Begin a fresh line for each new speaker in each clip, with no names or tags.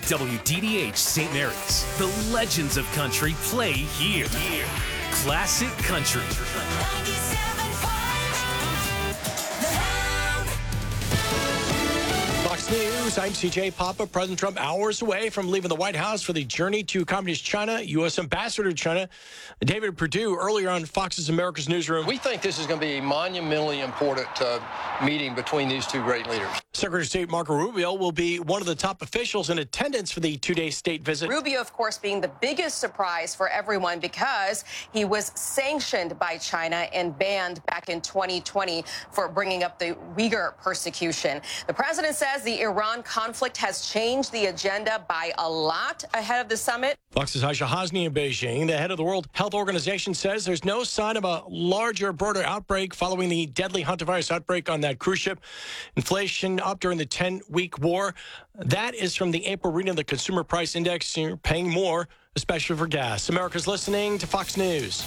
WDDH St. Mary's. The legends of country play here. Classic Country.
Fox News, I'm CJ Papa. President Trump hours away from leaving the White House for the journey to Communist China. U.S. Ambassador to China, David Perdue, earlier on Fox's America's Newsroom.
We think this is going to be a monumentally important meeting between these two great leaders.
Secretary of State Marco Rubio will be one of the top officials in attendance for the two-day state visit.
Rubio, of course, being the biggest surprise for everyone because he was sanctioned by China and banned back in 2020 for bringing up the Uyghur persecution. The president says the Iran conflict has changed the agenda by a lot ahead of the summit.
Fox's Aisha Hasni in Beijing. The head of the World Health Organization says there's no sign of a larger, broader outbreak following the deadly hantavirus outbreak on that cruise ship. Inflation up during the 10-week war. That is from the April reading of the Consumer Price Index. You're paying more, especially for gas. America's listening to Fox News.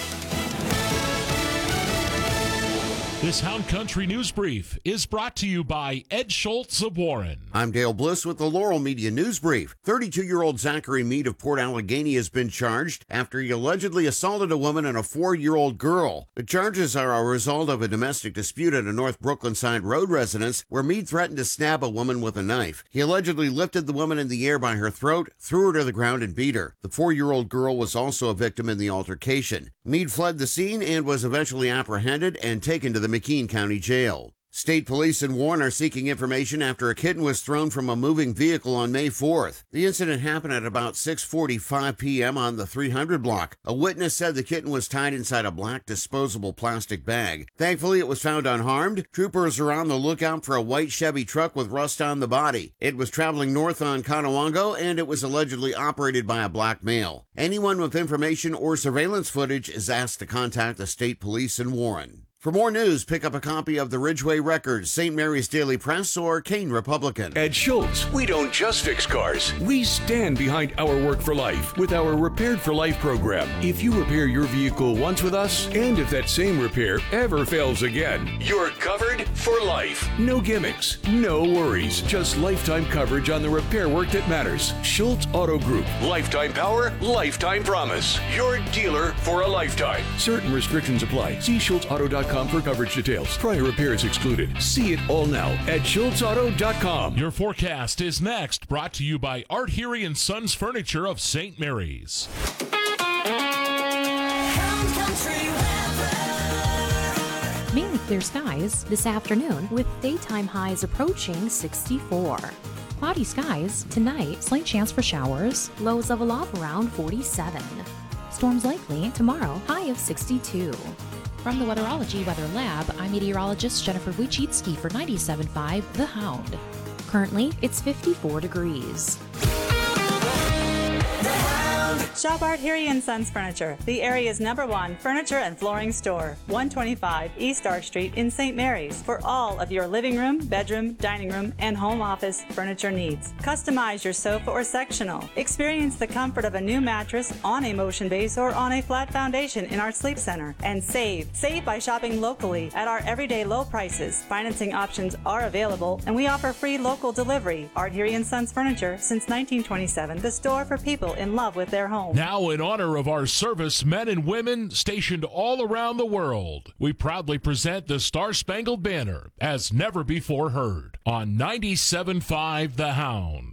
This Hound Country News Brief is brought to you by Ed Schultz of Warren.
I'm Dale Bliss with the Laurel Media News Brief. 32-year-old Zachary Mead of Port Allegheny has been charged after he allegedly assaulted a woman and a 4-year-old girl. The charges are a result of a domestic dispute at a North Brooklyn Side Road residence where Mead threatened to stab a woman with a knife. He allegedly lifted the woman in the air by her throat, threw her to the ground, and beat her. The 4-year-old girl was also a victim in the altercation. Mead fled the scene and was eventually apprehended and taken to the McKean County Jail. State police in Warren are seeking information after a kitten was thrown from a moving vehicle on May 4th. The incident happened at about 6:45 p.m. on the 300 block. A witness said the kitten was tied inside a black disposable plastic bag. Thankfully, it was found unharmed. Troopers are on the lookout for a white Chevy truck with rust on the body. It was traveling north on Conewango, and it was allegedly operated by a black male. Anyone with information or surveillance footage is asked to contact the state police in Warren. For more news, pick up a copy of the Ridgeway Record, St. Mary's Daily Press, or Kane Republican.
At Schultz, we don't just fix cars. We stand behind our work for life with our Repaired for Life program. If you repair your vehicle once with us, and if that same repair ever fails again, you're covered for life. No gimmicks, no worries, just lifetime coverage on the repair work that matters. Schultz Auto Group. Lifetime power, lifetime promise. Your dealer for a lifetime. Certain restrictions apply. See SchultzAuto.com for coverage details. Prior repairs excluded. See it all now at SchultzAuto.com.
Your forecast is next, brought to you by Art Heary and Sons Furniture of St. Mary's.
Mainly clear skies this afternoon with daytime highs approaching 64. Cloudy skies tonight, slight chance for showers, lows level off around 47. Storms likely tomorrow, high of 62. From the Weatherology Weather Lab, I'm meteorologist Jennifer Wojcicki for 97.5 The Hound. Currently, it's 54 degrees.
Shop Art Heary and Sons Furniture, the area's #1 furniture and flooring store, 125 East Arch Street in St. Mary's, for all of your living room, bedroom, dining room, and home office furniture needs. Customize your sofa or sectional. Experience the comfort of a new mattress on a motion base or on a flat foundation in our sleep center. And save by shopping locally at our everyday low prices. Financing options are available, and we offer free local delivery. Art Heary and Sons Furniture, since 1927, the store for people in love with their home.
Now, in honor of our service men and women stationed all around the world, we proudly present the Star-Spangled Banner as never before heard on 97.5 The Hound.